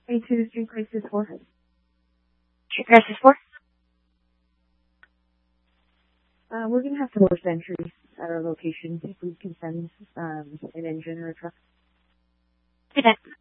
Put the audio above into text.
A2 Street Crisis 4. Street Crisis 4? We're going to have to force entry at our location if we can send an engine or a truck. Okay.